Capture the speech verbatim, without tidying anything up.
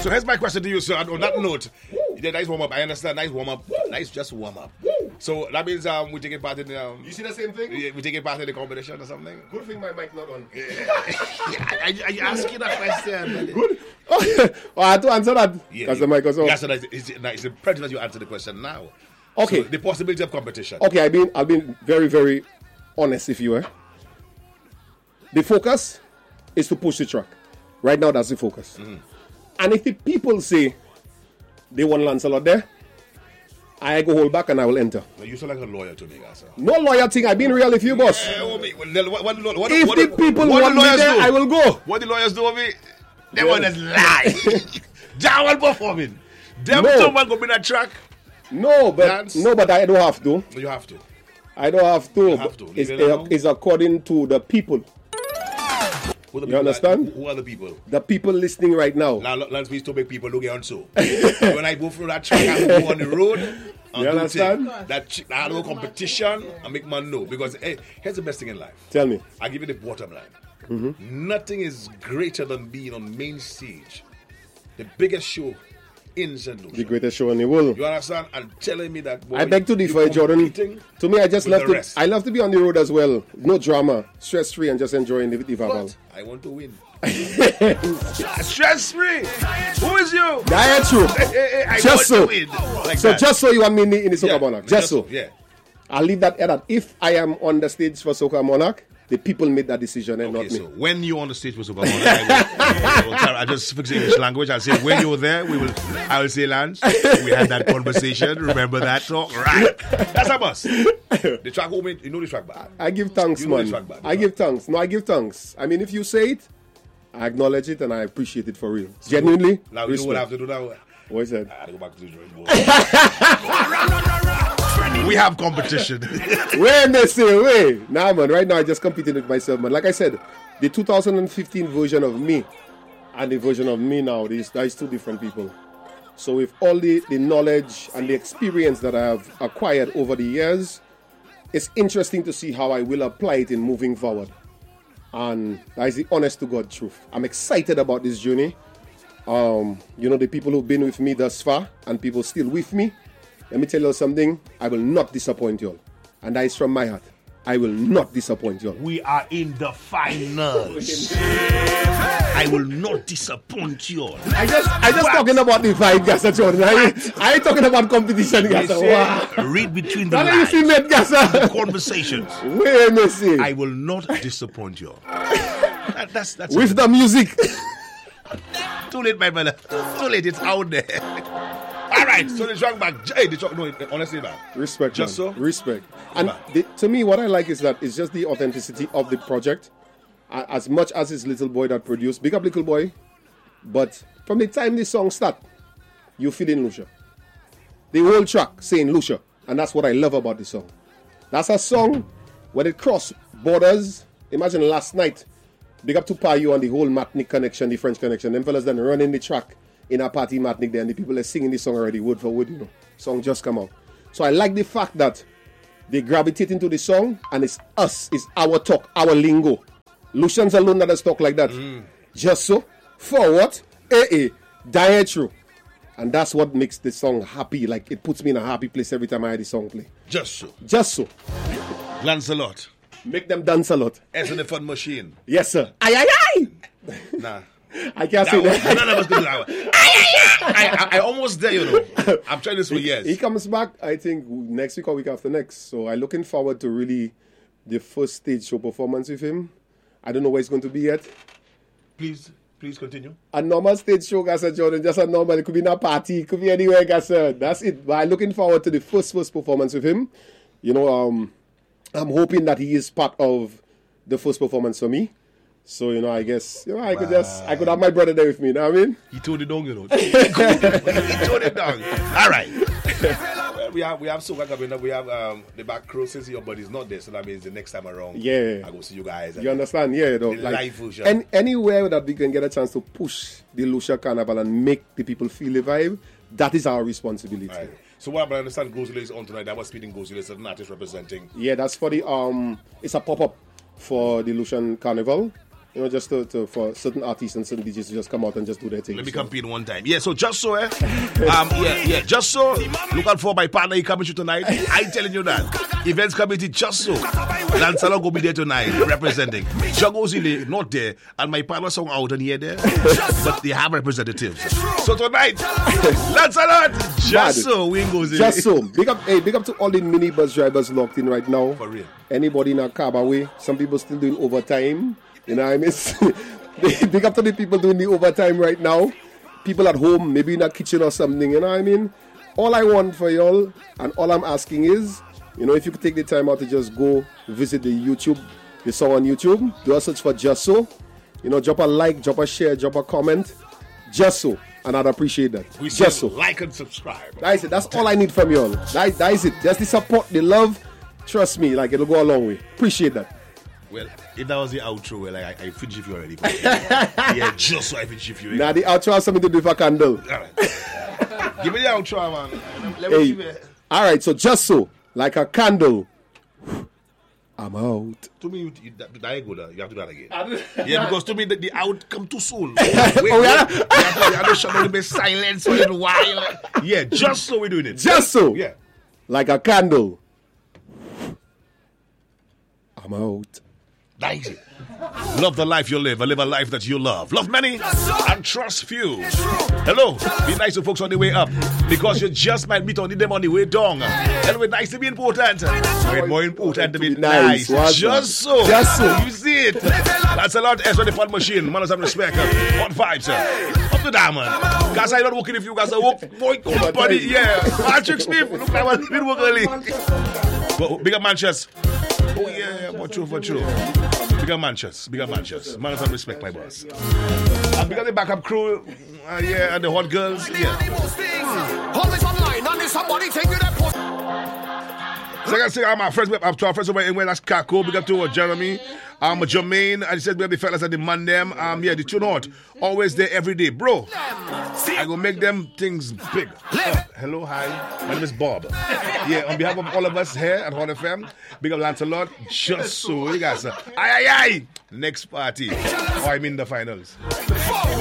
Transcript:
So here's my question to you, sir. On that note, you did a nice warm up. I understand. Nice warm up. Nice, just warm up. So that means um, we taking part in the. Um, you see the same thing? We taking part in the competition or something. Good thing my mic not on. Yeah. I, I, I ask you that question. Good. Oh, I had to answer that because yeah, the mic was on. Yes, it's, it's, it's imperative that you answer the question now. Okay. So the possibility of competition. Okay, I've been I've been very very honest, if you were. The focus is to push the track. Right now, that's the focus. Mm-hmm. And if the people say they want Lancelot there, I go hold back and I will enter. No, you sound like a lawyer to me, guys. No lawyer thing. I've been real with you, boss. Yeah, what, what, what, what, if what, the what, people what want the me there, do? I will go. What the lawyers do with me? They want to lie. They want performing. Them no. someone go be that track. No, but Dance. no, but I don't have to. You have to. I don't have to. You have to. It's, it uh, it's according to the people. Who the You people understand? Are, who are the people? The people listening right now. Now, let's be to make people look on so. When I go through that track, I go on the road. You understand? That ch- I have no competition and make man know. Because hey, here's the best thing in life. Tell me. I give you the bottom line. Mm-hmm. Nothing is greater than being on main stage. The biggest show in Saint Lucia. The greatest show in the world. You understand? And telling me that. Boy, I beg to differ, Jordan. To me, I just love to. Rest. I love to be on the road as well. No drama, stress free, and just enjoying the, the verbal. But I want to win. Stress free. Who is you? That's true. Hey, hey, hey, I just want so. to win. Like so that. just so you want me in the, in the Soca Yeah, Monarch. Just, so. Yeah. I'll leave that at that. If I am on the stage for Soca Monarch, the people made that decision and Okay, not me. so when you're on the stage for Soca Monarch, I, will, I, will, I just fix English language. I'll say when you're there, we will. I will say, Lance, we had that conversation. Remember that talk, right? That's a bus. The track, home, you know the track back. I give thanks, You know man. the track back, I give thanks. No, I give thanks. I mean, if you say it, I acknowledge it and I appreciate it for real. Genuinely. Now you know what I have to do now. What is that? I have to go back to the drawing board. We have competition. Wait, Mister Wait. Nah, man. Right now, I just competing with myself, man. Like I said, the two thousand fifteen version of me and the version of me now, these that is two different people. So with all the, the knowledge and the experience that I have acquired over the years, it's interesting to see how I will apply it in moving forward. And that is the honest to God truth. I'm excited about this journey. Um, you know, the people who've been with me thus far and people still with me, let me tell you something, I will not disappoint you all. And that is from my heart. I will not disappoint you all. We are in the finals. I will not disappoint you all. I just I just what? talking about the fight, Gassa Jordan. I, I ain't talking about competition, Gassa. Wow. Read between the Don't lines. You see that, Gassa? Conversations. Wait, me see. I will not disappoint you all. That, that's, that's With it. The music. Too late, my brother. Too late. It's out there. All right. So the track back. Hey, the track. No, honestly, man. Respect. Just man. so. Respect. And the, to me, what I like is that it's just the authenticity of the project. Uh, as much as it's Little Boy that produced. Big up Little Boy. But from the time the song start, you feel in Lucia. The whole track saying Lucia. And that's what I love about the song. That's a song when it cross borders. Imagine last night. Big up to Payu and the whole Matnik connection, the French connection. Them fellas then running the track in a party Matnik there, and the people are singing the song already, word for word, you know. Song just come out. So I like the fact that they gravitate into the song, and it's us, it's our talk, our lingo. Lucians alone that has talk like that. Mm. Just so, for what? Eh eh, die true. And that's what makes the song happy. Like, it puts me in a happy place every time I hear the song play. Just so. Just so. Lancelot. Make them dance a lot. As in the fun machine. Yes, sir. Ay, ay, ay. Nah. I can't that say was, that. None of us can do that. Ay, ay, ay. I, I, I almost there, you know. I'm trying this for he, years. He comes back, I think, next week or week after next. So I'm looking forward to really the first stage show performance with him. I don't know where it's going to be yet. Please, please continue. A normal stage show, Gassa Jordan, just a normal. It could be in a party, it could be anywhere, Gassa. That's it. But I'm looking forward to the first, first performance with him. You know, um, I'm hoping that he is part of the first performance for me. So, you know, I guess, you know, I wow. could just, I could have my brother there with me, you know what I mean? He told it down, you know. He told it down. All right. Well, we have, we have Soca coming up. We have um, the back row since your body's not there. So that means the next time around, yeah, I go see you guys. You understand? Yeah, though. The like, live version. And anywhere that we can get a chance to push the Lucia Carnival and make the people feel the vibe, that is our responsibility. Right. So what I understand, Gozilla is on tonight. That was speaking Gozilla, is an artist representing. Yeah, that's for the, um, it's a pop-up for the Lucian Carnival. You know, just to, to for certain artists and certain D Js to just come out and just do their thing. Let me so. compete one time. Yeah, so just so, eh? um, yeah, yeah, just so. Look out for my partner. He coming to tonight. I telling you that. Events committee, just so. Lancelot will be there tonight, representing. Jagozile not there, and my partner song out and here there, but they have representatives. So tonight, Lancelot, just Mad. so we goes Just so. Big up, hey, big up to all the mini bus drivers locked in right now. For real. Anybody in a cab away? Some people still doing overtime. You know what I mean? Big up to the people doing the overtime right now. People at home, maybe in a kitchen or something, you know what I mean? All I want for y'all, and all I'm asking is, you know, if you could take the time out to just go visit the YouTube, the song on YouTube, do a search for Just So. You know, drop a like, drop a share, drop a comment. Just So. And I'd appreciate that. We just so. Like and subscribe. That is it. That's all I need from y'all. That, that is it. Just the support, the love. Trust me, like, it'll go a long way. Appreciate that. Well, if that was the outro, well, like, I, I finish if you already. Yeah, just so I finish if you. Now, the outro has something to do with a candle. All right. Give me the outro, man. Let me hey. me All right, so just so, like a candle, I'm out. To me, you, you, that, that ain't good. You have to do that again. Yeah, because to me, the, the out come too soon. Wait, oh, yeah? Wait, you have to shut down the silence for a little while. Yeah, just so we're doing it. Just so. Yeah. Like a candle. I'm out. That's it. Love the life you live and live a life that you love. Love many and trust few. Hello. Be nice to folks on the way up because you just might meet only them on the way down. Anyway, nice to be important. But more important to be, be nice. nice. Just so. Just so. You see it. That's a lot. S on the fun machine. Man, some respect. One five, sir. Up to that, man. Guys, I don't work if you guys are work. Boy, company. Yeah. Patrick Smith. Look like one. We work early. Big up Manchester. Oh, yeah. For true, for true. Bigger Manchester, bigger Manchester. Man, some respect, my boss. And bigger the backup crew, uh, yeah, and the hot girls, yeah. Always online, and somebody take you that post. So I gotta say, I'm our friends, I'm to our friends over in that's Kako, big up to uh, Jeremy, um, Jermaine, and he said we have the fellas that demand them, um, yeah, the tune out, always there every day, bro. I go make them things big. Uh, hello, hi, my name is Bob. Yeah, on behalf of all of us here at Hot F M, big up Lancelot, just so, you guys, uh, aye, aye, aye, next party, or I'm in the finals.